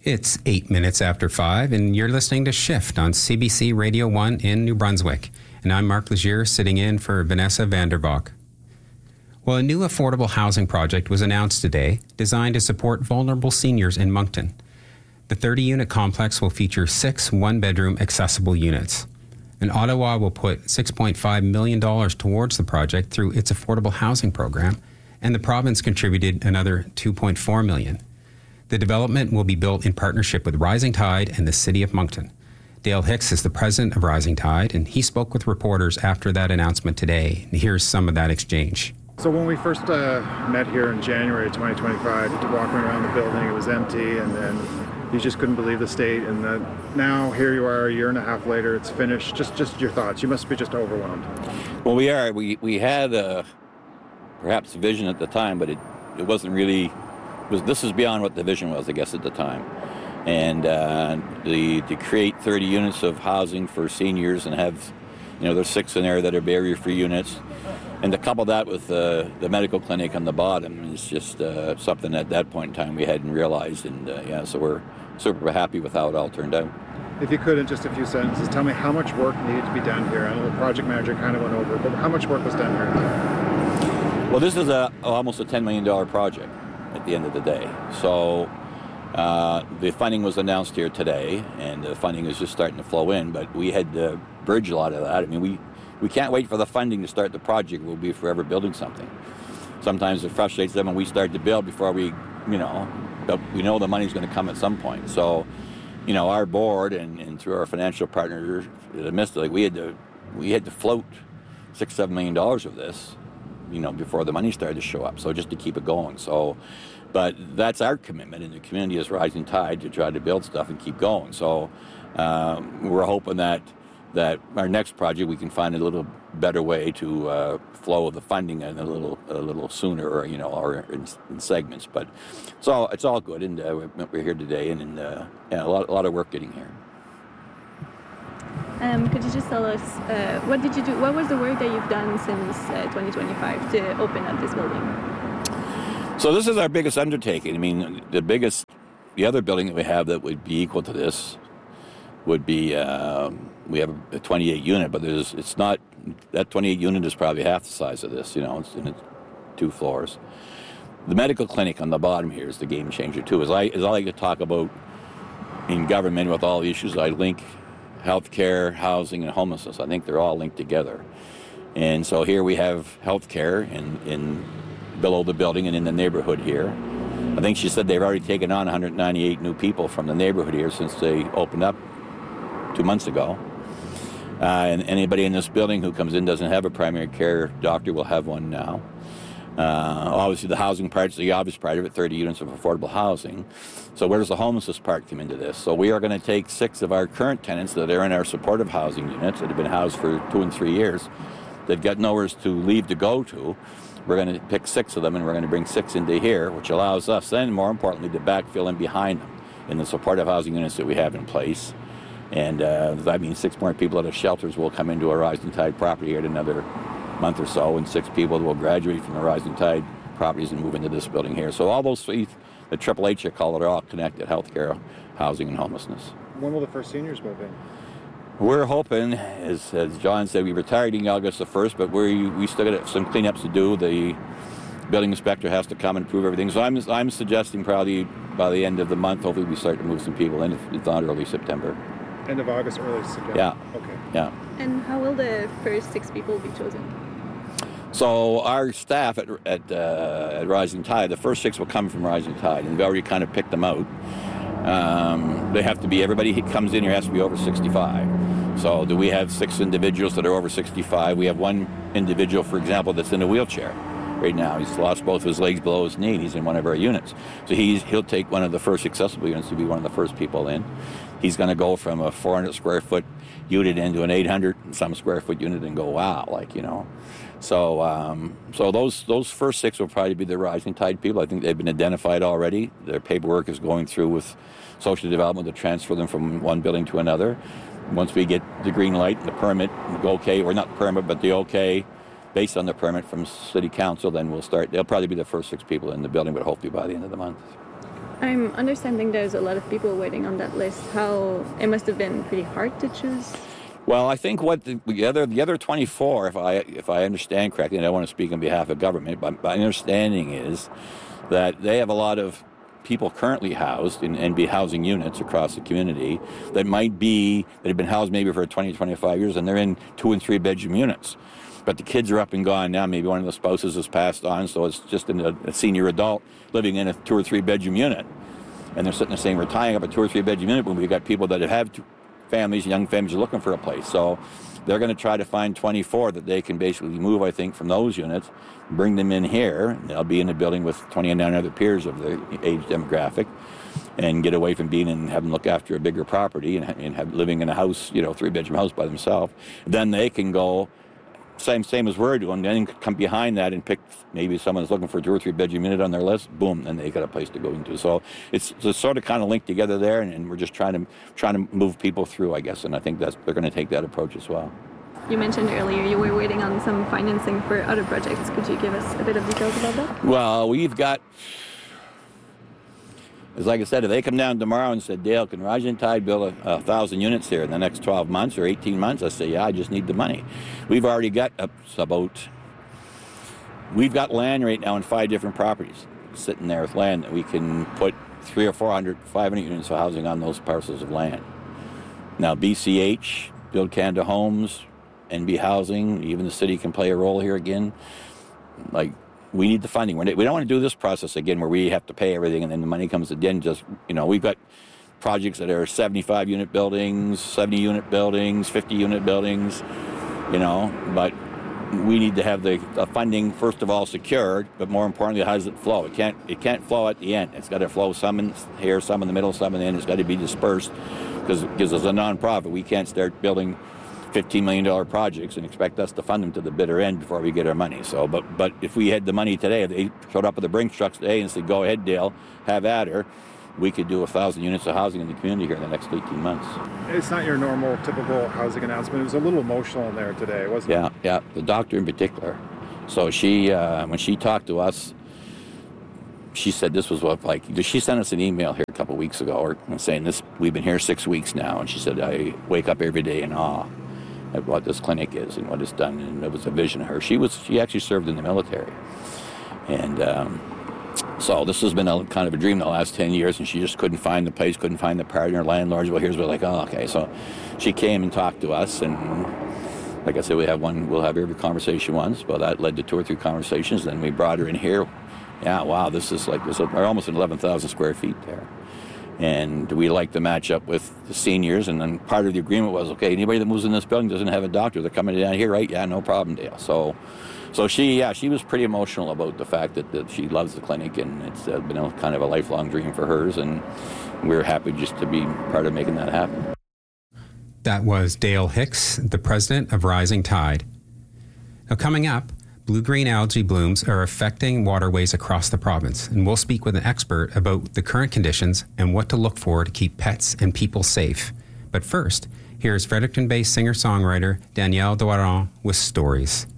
It's 8 minutes after 5, and you're listening to Shift on CBC Radio 1 in New Brunswick. And I'm Mark Legier, sitting in for Vanessa Vandervalk. Well, a new affordable housing project was announced today, designed to support vulnerable seniors in Moncton. The 30-unit complex will feature 6 one-bedroom accessible units. And Ottawa will put $6.5 million towards the project through its affordable housing program, and the province contributed another $2.4 million. The development will be built in partnership with Rising Tide and the City of Moncton. Dale Hicks is the president of Rising Tide, and he spoke with reporters after that announcement today. And here's some of that exchange. So when we first met here in January 2025, walking around the building, it was empty, and then you just couldn't believe the state. And now here you are, a year and a half later, it's finished. Just your thoughts. You must be just overwhelmed. Well, we are. We had perhaps a vision at the time, but it wasn't really. This is beyond what the vision was, I guess, at the time. And to create 30 units of housing for seniors and have, there's 6 in there that are barrier-free units. And to couple that with the medical clinic on the bottom is just something at that point in time we hadn't realized. And so we're super happy with how it all turned out. If you could, in just a few sentences, tell me how much work needed to be done here. I know the project manager kind of went over it, but how much work was done here? Well, this is almost a $10 million project at the end of the day. So the funding was announced here today, and the funding is just starting to flow in, but we had to bridge a lot of that. I mean, we can't wait for the funding to start the project. We'll be forever building something. Sometimes it frustrates them when we start to build before we know the money's going to come at some point. So, our board and through our financial partners, we had to float $6-7 million of this, before the money started to show up. So just to keep it going. So, but that's our commitment, and the community is Rising Tide to try to build stuff and keep going. So we're hoping that our next project we can find a little better way to flow the funding in a little sooner, or in segments. But it's all good, and we're here today, and a lot of work getting here. Could you just tell us what did you do? What was the work that you've done since 2025 to open up this building? So this is our biggest undertaking. I mean, the other building that we have that would be equal to this would be we have a 28 unit, but it's not, that 28 unit is probably half the size of this. It's in 2 floors. The medical clinic on the bottom here is the game changer too. As I like to talk about in government with all the issues, I link healthcare, housing, and homelessness. I think they're all linked together. And so here we have healthcare in below the building and in the neighborhood here. I think she said they've already taken on 198 new people from the neighborhood here since they opened up 2 months ago. And anybody in this building who comes in doesn't have a primary care doctor will have one now. Obviously the housing part is the obvious part of it, 30 units of affordable housing. So where does the homelessness part come into this? So we are going to take 6 of our current tenants that are in our supportive housing units that have been housed for 2 and 3 years. They've got nowhere to leave to go to. We're going to pick 6 of them, and we're going to bring 6 into here, which allows us then, more importantly, to backfill in behind them in the supportive housing units that we have in place. And that means 6 more people out of shelters will come into a Rising Tide property here in another month or so, and 6 people will graduate from the Rising Tide properties and move into this building here. So all those 3, the Triple H, I call it, are all connected: healthcare, housing, and homelessness. When will the first seniors move in? We're hoping, as John said, we retired in August the 1st, but we still got some cleanups to do. The building inspector has to come and approve everything. So I'm suggesting probably by the end of the month, hopefully we start to move some people in, if it's not early September. End of August, early September? Yeah. Okay. Yeah. And how will the first 6 people be chosen? So our staff at Rising Tide, the first 6 will come from Rising Tide, and we've already kind of picked them out. They have to be, everybody who comes in here has to be over 65. So do we have 6 individuals that are over 65? We have 1 individual, for example, that's in a wheelchair right now. He's lost both of his legs below his knee, and he's in one of our units. So he'll take one of the first accessible units to be one of the first people in. He's going to go from a 400 square foot unit into an 800 and some square foot unit and go, wow, So those first 6 will probably be the Rising Tide people. I think they've been identified already. Their paperwork is going through with social development to transfer them from one building to another. Once we get the green light and the permit, okay, or not the permit, but the okay, based on the permit from City Council, then we'll start. They'll probably be the first 6 people in the building, but hopefully by the end of the month. I'm understanding there's a lot of people waiting on that list. How it must have been pretty hard to choose. Well, I think what the other 24, if I understand correctly, and I don't want to speak on behalf of government, but my understanding is that they have a lot of people currently housed in NB housing units across the community that have been housed maybe for 20, 25 years, and they're in 2 and 3 bedroom units. But the kids are up and gone now. Maybe one of the spouses has passed on, so it's just a senior adult living in a 2 or 3 bedroom unit. And they're sitting there saying, we're tying up a 2 or 3 bedroom unit when we've got people that have families, young families are looking for a place. So they're going to try to find 24 that they can basically move, I think, from those units, bring them in here. And they'll be in a building with 29 other peers of the age demographic and get away from being and having to look after a bigger property and have living in a house, 3-bedroom house by themselves. Then they can go same as we're doing, then come behind that and pick maybe someone's looking for a 2 or 3 bedroom unit on their list, boom, and they got a place to go into. So it's sort of kind of linked together there, and we're just trying to move people through, I guess, and I think they're going to take that approach as well. You mentioned earlier you were waiting on some financing for other projects. Could you give us a bit of details about that? Well, we've got, as like I said, if they come down tomorrow and said, Dale, can Rising Tide build 1,000 units here in the next 12 months or 18 months? I say, yeah, I just need the money. We've already got we've got land right now in 5 different properties sitting there with land that we can put 300 or 400, 500 units of housing on those parcels of land. Now, BCH, Build Canada Homes, NB Housing, even the city can play a role here again. We need the funding. We don't want to do this process again where we have to pay everything and then the money comes at the end. We've got projects that are 75-unit buildings, 70-unit buildings, 50-unit buildings, but we need to have the funding, first of all, secured, but more importantly, how does it flow? It can't flow at the end. It's got to flow some in here, some in the middle, some in the end. It's got to be dispersed because as a nonprofit, we can't start building $15 million projects and expect us to fund them to the bitter end before we get our money. So, but if we had the money today, if they showed up with the Brinks trucks today and said, go ahead, Dale, have at her, we could do 1,000 units of housing in the community here in the next 18 months. It's not your normal, typical housing announcement. It was a little emotional in there today, wasn't it? Yeah, the doctor in particular. So she, when she talked to us, she said this was she sent us an email here a couple of weeks ago saying this, we've been here 6 weeks now, and she said, I wake up every day in awe at what this clinic is and what it's done, and it was a vision of her. She actually served in the military, and so this has been kind of a dream the last 10 years, and she just couldn't find the place, couldn't find the partner, landlords. Well, we're like, oh, okay. So she came and talked to us, and like I said, we'll have every conversation once, but that led to 2 or 3 conversations. Then we brought her in here. Yeah, wow, this is almost 11,000 square feet there. And we like to match up with the seniors, and then part of the agreement was, okay, anybody that moves in this building doesn't have a doctor. They're coming down here, right? Yeah, no problem, Dale. So she was pretty emotional about the fact that she loves the clinic, and it's been kind of a lifelong dream for hers, and we're happy just to be part of making that happen. That was Dale Hicks, the president of Rising Tide. Now, coming up, blue-green algae blooms are affecting waterways across the province, and we'll speak with an expert about the current conditions and what to look for to keep pets and people safe. But first, here's Fredericton-based singer-songwriter Danielle Doiron with Stories.